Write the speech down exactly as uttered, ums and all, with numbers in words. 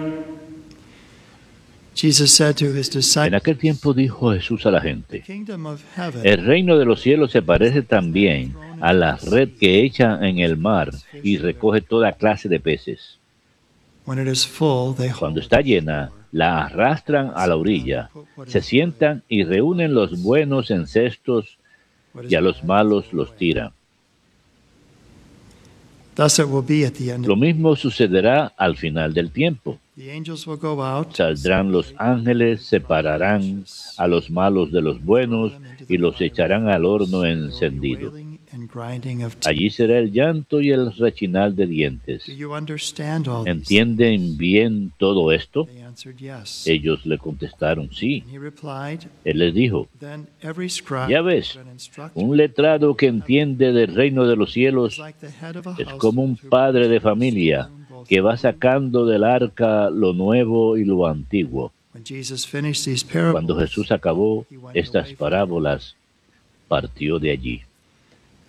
Jesus said to his En disciples, aquel tiempo dijo Jesús a la "The gente: kingdom of heaven el reino de los cielos se parece también a la red que echa en el mar y recoge toda clase de peces. when it is full, they Cuando hold está it to llena, shore. la arrastran a la orilla, se sientan y reúnen los buenos en cestos What y is a los bad, malos throw los away. tiran. Thus it will be at the end. Lo mismo sucederá al final del tiempo. The angels will go out, Saldrán los ángeles, separarán a los malos de los buenos y los echarán al horno encendido. wailing and grinding of teeth. Allí será el llanto y el rechinar de dientes. Do you understand all these? ¿Entienden bien todo esto? They answered yes. Ellos le contestaron sí. And he replied, Él les dijo: then every scribe ya ves, and instructor un letrado que entiende del reino de los is cielos like the head of a es household como un who padre de brings forth familia stone, both que va new sacando del arca lo nuevo y lo antiguo. When Jesus finished these Cuando parables, Jesús acabó he went estas away from them. parábolas, partió de allí.